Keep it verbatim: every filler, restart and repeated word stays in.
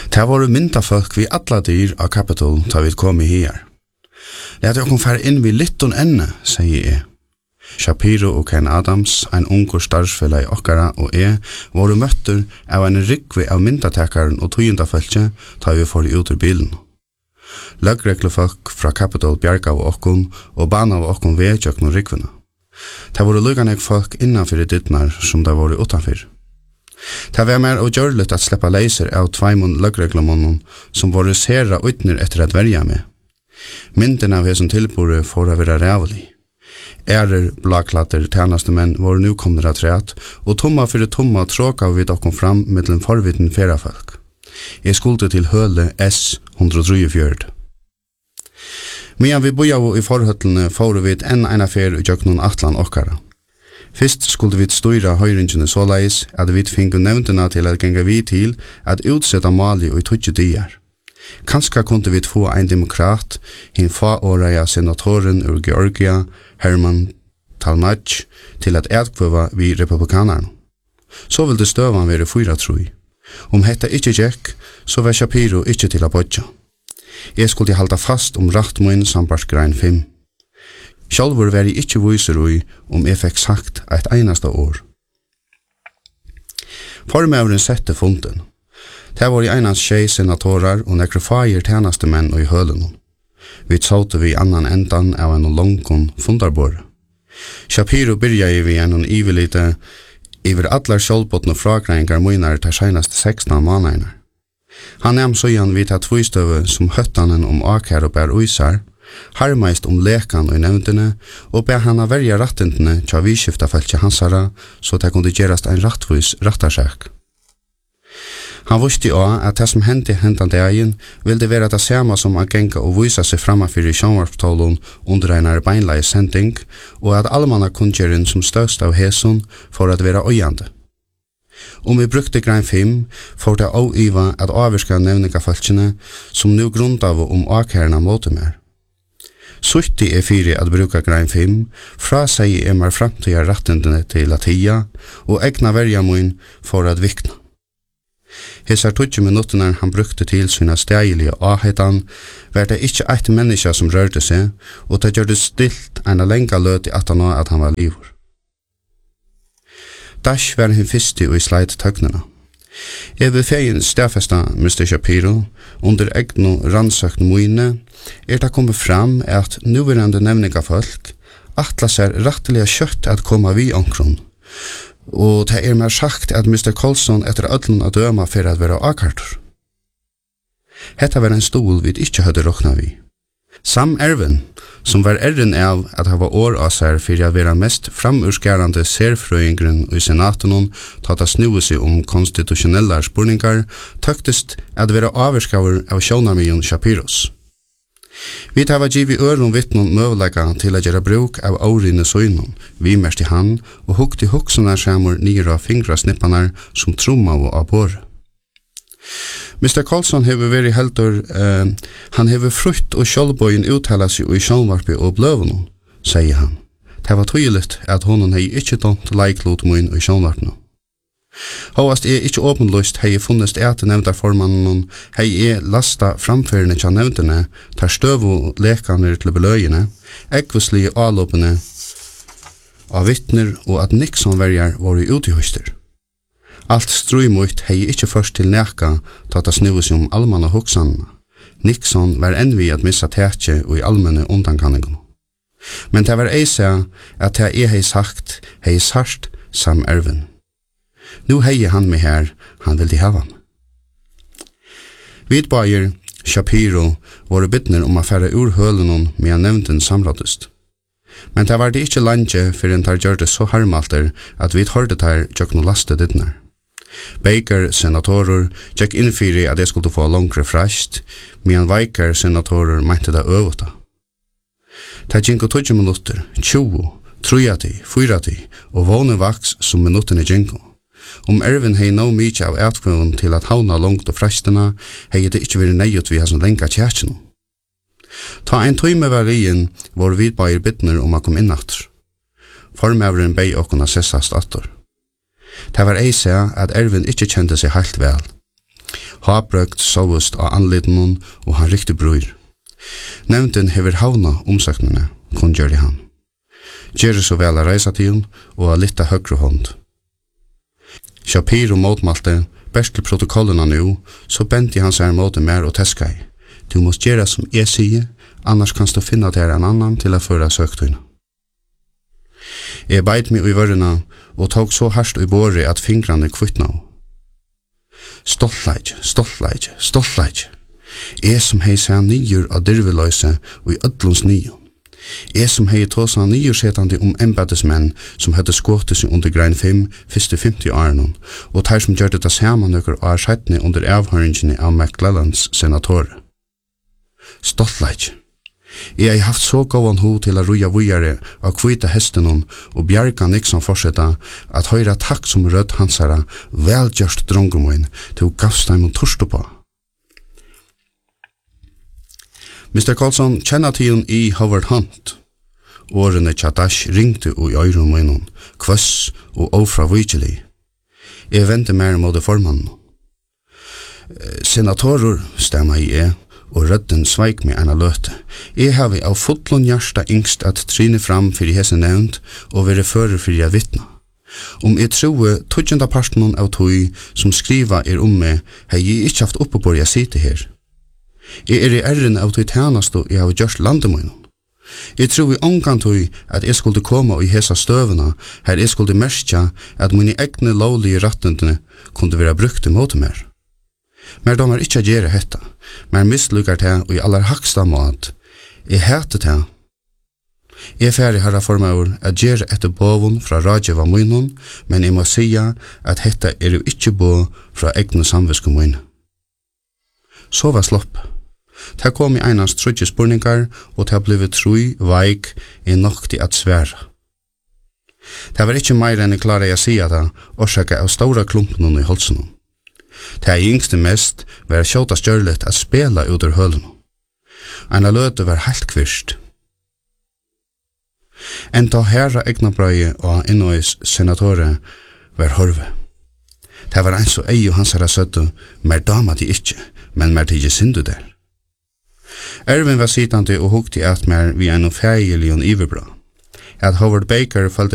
Det var mynda folk vi alla dyr av Capitol ta vi kom i her. Lät jag kom färre in vid litton enne, säger jag. Shapiro og Ken Adams, ein ungur starfsfella i okkara og jeg, voru møttur av en rikvi av myndatekaren og tøyendafölkje ta vi for ut ur bilen. Løgreglefolk fra Capitol bjarga av okkon og bana av okkon vedjøkn og rikvina. Det voru luganek folk innanfyrir dittnar som det voru utanfyr. Det var mer og gjørligt at sleppa leiser av tveimund løgreglemonnen som voru sera utner etter at verja med. Mynden av hesson tilbore får a vera rævlig. Ærer, blakklatter, tjenestemenn var nu kommet av træt, og tomma fyrir tomma tråka vi dokkom fram mellom forvitten ferafolk. Jeg skulde til høle S one thirty-four. Medan vi boja i forhøtlene får vi enn en affær i jøknon atlan okkara. Fyrst skulle vi styra høyringene såleis at vi fingu nevntena til at genga vi til at utsetta Mali og i tutsi dier. Kanska kunde vi få ein demokrat, hin faåraja senatoren ur Georgia, Herman Talmadge, til at etkvøva vi republikanerne. Så vil det støvan være fyra troi. Om hetta ikkje gjekk, så var Shapiro ikkje til a bodja. Jeg skulle halda fast om rattmoin sambart grein fem. Sjálfur var jeg ikkje viser ui om jeg fikk sagt eit einasta år. Formøveren sette funden. Det var i einans tjei senatorar og nekre fager tjenestemenn og i hølen. Vi tsaute vi annan endan av en longkon fundarbor. Shapiro byrja i vi en ivelite iver allar sjálfbotne fragrengar munar tar seinaste sexton månader. Han nem søyan vi tar tvistøve som høttanen om akær og bær uisar, harmeist om lekan og nevntene, og ber han av verja rattentene tja vidskifta fæltje hansara, så det kunne gerast ein rattvis rattarsak. Han visste også at det som hendte hendande egen ville være det samme som å genga og vise seg framafyr i sjånvarptålen under en beinleie sending, og at allmanna kunngjøren som størst av heson for at være øyande. Om vi brukte grein fem, får det også iva at avvirka nevningaføltsene som nu grundav om akherna måte mer. Sutti er fyri at bruka grein fem, fra seg er mer framtida rattendene til latia, og egna verja mun for at vikna. Hesar tutsi minuttene han brukte til sina stegilige avheitan, var det ikkje eit menneske som rørte seg, og det gjør det stilt en lenga løt i at han at han var livor. Dash var hin fyrsti og i sleit tøgnena. Jeg vil feien stafesta mister Shapiro, under egno rannsøkn muine, er det kommet fram at nuverande nevningafolk atla ser ratteliga kjøtt at koma vi omkron, og det er mer sagt at mister Colson etter öllun að døma fyrir at vera akartur. Hetta var en stol vi ikkje høyde rokna vi. Sam Ervin, som var erren av at hava år av seg fyrir at vera mest framurskerande serfrøyingren i senaten tata snuve seg om konstitutionella spurningar, tøktist at vera avvirskavur av sjónarmion Shapiros. Vi tar var givet øren vittnen møvleika til å gjøre bruk av årene søgnen, vi mest i hand, og hukte huksene skjermer nye av fingrasnippanar som tromma og av båre. mister Colson hever vært heldur, uh, han hever frukt og sjølvbøyen uttala seg i sjølvarpi og bløvene, sier han. Det var tydelig at honom hei ikkje dont leiklot mun i sjølvarpene. Håvast er ikkje åpenløst hei funnest ete nevnda formannen hei er lasta framførende tja nevntene tar støv og lekaner til beløyene, ekvislige avlåpene av vittner og at Nixon-verjar var i utihøyster. Alt strøymøyt hei ikkje først til neka tata snuve seg om allmanna hoksanna. Nixon var enn at missa tætje og i allmenne undankanningen. Men det var eisa at det er hei sagt hei sart Sam Ervin. Nu hei han med her, han vil de hava han. Vidbager, Shapiro, var bittner om a færa ur hølenon med han nevnten samrådest. Men det var det ikkje landje fyrir en tar gjør det så harmalter at vi hørte tar tjøkno laste dittner. Baker, senatorer, tjekk innfyrir at jeg skulle få langre frast, medan Weiker, senatorer, meinte det øvota. Det gjenko tjue minutter, tjue, trojati, fyrati, og våne vaks som minuttene gjenko. Om Ervin hei nå mykje av etkvøven til at hauna langt og frestene, hei det ikkje vært nøyut vi har som lenka tjertjen. Ta ein tøyme var rien, var vi bare bittner om a kom inn atter. Formøveren bei okkona sessast atter. Det var eise at Ervin ikkje kjente seg helt vel. Habrøkt sovust av anliten og han riktig bror. Nevnden hever havna omsøknene, kun gjør han. Gjør så vel å reise til hun og a litt høyre hånd. Shapiro motmalte, best til protokollene nå, så bente han seg mot mer og teskai. Du måst gjøre som jeg sier, annars kan du finne til en annan til å føre søktøyene. Jeg beit meg i vørrene og tok så hardt i båret at fingrene kvittna. Stoltleik, stoltleik, stoltleik. Jeg som hei seg nyer av dirveløse og i ødlons nio. Jeg som hei tåsa nyrsetande om embeddesmenn som hadde skått seg under grein fem, første femti årene, og tar som gjør det saman nøkker og er settene under avhøringene av McClellans senatorer. Stoltleik. Jeg har haft så gåan ho til å ruja vujare av kvita hesten og bjerga Nixon fortsetta at høyra takk som rød hansara velgjørst drongemoin til å gavsta imot torsto på. mister Carlson kjenner til i Howard Hunt. Årene Chadash ringte og i øyren min, kvass og ofravujelig. Jeg vente mer mot formannen. Senatorer stemmer i jeg, og rødden sveik meg ena løte. Jeg har av fotlån hjärsta yngst at trine fram for hese nevnt og være fører for jeg vittna. Om jeg troe tøtjenda parten av tøy som skriva er om meg, har jeg ikke haft oppe på jeg sitte her. Jeg er i æren av tøy tjenest og jeg har gjørst landemoinen. Jeg tror i omgang tøy at jeg skulle komme i hesa støvene, her jeg skulle merkja at mine egne lovlige rattene kunne være brukt mot mer. Men de har ikke gjøre hetta, men mislykker til og i aller haksta mat. Jeg heter til. Jeg er ferdig herra for meg at gjøre etter bovun fra Rajeva munnen, men jeg må sige at hetta er jo ikke bo fra egne samviske munnen. Så var slopp. Det kom i einans trudje spurningar, og det har blivit trui, veik, er nok til at sværa. Det var ikke meir enn jeg klarer jeg sier det, orsaka av stora klumpen i holsen. Det jeg yngste mest var kjøta stjørlet at spela ut ur hølen. Eina løte var helt kvirst. En ta herra egna brøye og innøys senatore var horve. Det var en så ei og hans herra søttu, mer dama de ikkje, men mer tidje syndu der. Ervin var sitande og hukti at mer vi en og feilion iverbra. At Howard Baker følte